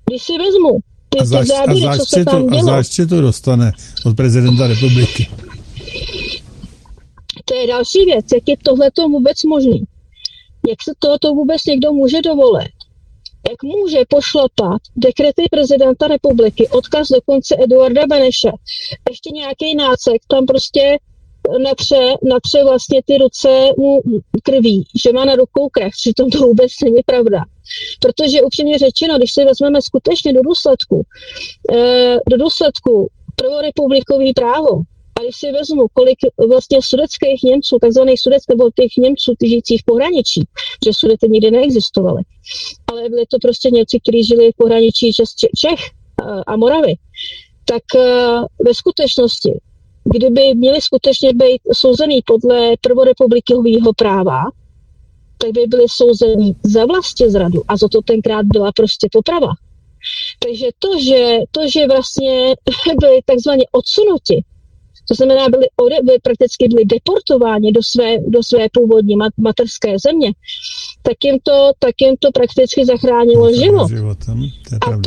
Když si vezmu ty záběry, co se tam dělo. A záštitu dostane od prezidenta republiky. To je další věc, jak je tohleto vůbec možný. Jak se tohoto vůbec někdo může dovolit? Jak může pošlapat dekrety prezidenta republiky, odkaz dokonce Eduarda Beneše, ještě nějaký nácek, tam prostě natře vlastně ty ruce mu krví, že má na rukou krev, přitom to vůbec není pravda. Protože upřímně řečeno, když si vezmeme skutečně do důsledku prvorepublikový právo, a když si vezmu, kolik vlastně sudetských Němců, takzvaných Sudetských, nebo těch Němců žijících v pohraničí, že Sudety nikdy neexistovaly, ale byli to prostě Němci, kteří žili v pohraničí Čech a Moravy, tak ve skutečnosti, kdyby měli skutečně být souzený podle prvorepublikového práva, tak by byli souzení za vlastizradu a za to tenkrát byla prostě poprava. Takže to, že vlastně byli takzvaně odsunuti, to znamená, prakticky byli deportováni do své původní mateřské země, tak jim to prakticky zachránilo život. A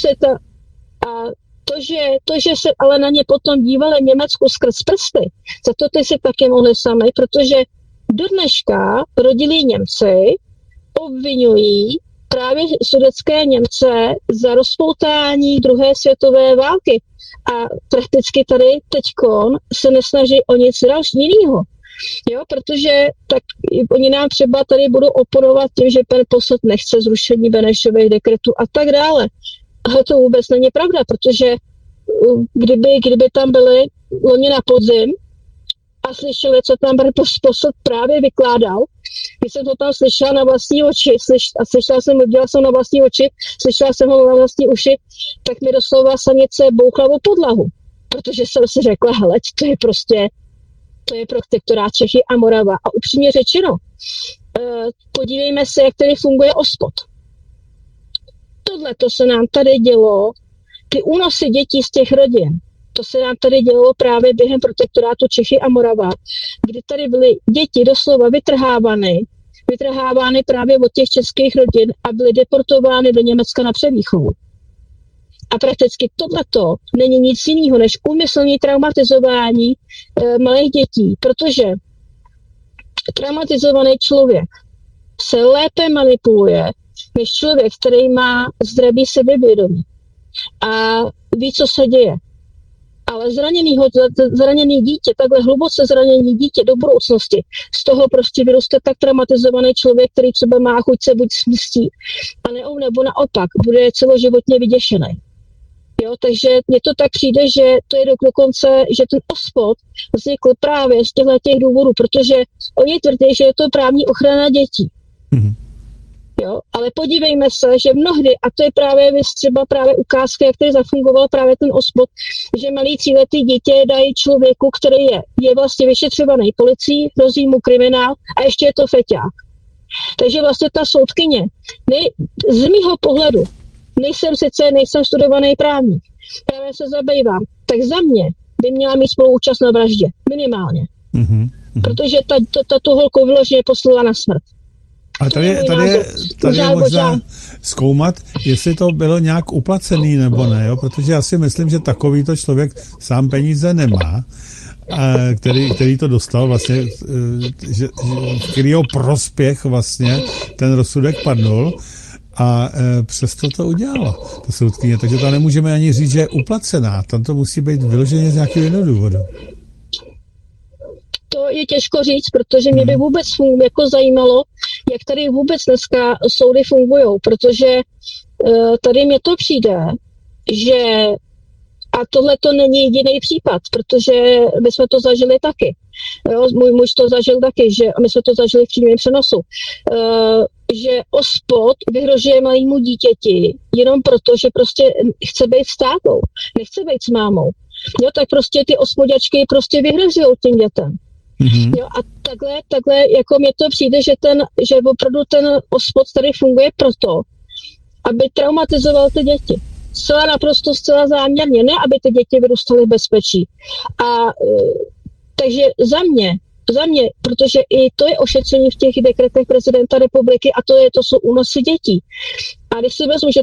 to, že se ale na ně potom dívali Německu skrz prsty, za to ty si taky mohli sami, protože do dneška rodilí Němci obvinují právě sudetské Němce za rozpoutání druhé světové války. A prakticky tady teďkon se nesnaží o nic jiného. Jo, protože tak oni nám třeba tady budou oponovat tím, že pan Posselt nechce zrušení Benešových dekretů a tak dále. Ale to vůbec není pravda, protože kdyby tam byli loni na podzim a slyšeli, co tam pan Posselt právě vykládal, když jsem to tam slyšela na vlastní oči, dělala jsem na vlastní oči, slyšela jsem ho na vlastní uši, tak mi doslova sanice bouchla o podlahu. Protože jsem si řekla, hele, to je protektorát Čechy a Morava. A upřímně řečeno, podívejme se, jak tady funguje OSPOD. Tohle to se nám tady dělo, ty únosy dětí z těch rodin, to se nám tady dělo právě během protektorátu Čechy a Morava, kdy tady byly děti doslova vytrhávány právě od těch českých rodin a byly deportovány do Německa na převýchovu. A prakticky tohleto není nic jiného než úmyslné traumatizování malých dětí, protože traumatizovaný člověk se lépe manipuluje než člověk, který má zdravý sebevědomí a ví, co se děje. Ale zraněný dítě, takhle hluboce zraněný dítě do budoucnosti, z toho prostě vyroste tak traumatizovaný člověk, který třeba má chuť se buď smstít, nebo naopak bude celoživotně vyděšený. Jo, takže mně to tak přijde, že to je dokonce, že ten OSPOD vznikl právě z těch důvodů, protože oni tvrdí, že je to právní ochrana dětí. Mm-hmm. Jo, ale podívejme se, že mnohdy, a to je právě ukázka, jak tady zafungoval právě ten OSPOD, že malý tříletý dítě dají člověku, který je vlastně vyšetřovaný policií, hrozí mu kriminál a ještě je to feťák. Takže vlastně ta soudkyně, z mýho pohledu, nejsem studovaný právník, právě se zabývám, tak za mě by měla mít spoluúčast na vraždě, minimálně. Mm-hmm. Protože ta tu holku vyloženě poslala na smrt. A tady je možná zkoumat, jestli to bylo nějak uplacený nebo ne, jo? Protože já si myslím, že takovýto člověk sám peníze nemá, který to dostal vlastně, v kterýho prospěch vlastně ten rozsudek padnul a přesto to udělalo, to soudkyně. Takže to nemůžeme ani říct, že je uplacená, tam to musí být vyloženě z nějakého jiného důvodu. To je těžko říct, protože mě by vůbec zajímalo, jak tady vůbec dneska soudy fungují, protože tady mně to přijde, že a tohle to není jediný případ, protože my jsme to zažili taky. Jo, můj muž to zažil taky, že my jsme to zažili v přímém přenosu, že OSPOD vyhrožuje malému dítěti jenom proto, že prostě chce být s tátou, nechce být s mámou. Jo, tak prostě ty OSPODačky prostě vyhrožují těm dětem. Mm-hmm. Jo, a takhle jako mně to přijde, že opravdu ten OSPOD tady funguje proto, aby traumatizoval ty děti. Zcela záměrně, ne aby ty děti vyrůstaly v bezpečí. Takže za mě, protože i to je ošetření v těch dekretech prezidenta republiky a to jsou únosy dětí. A když si vezmu, že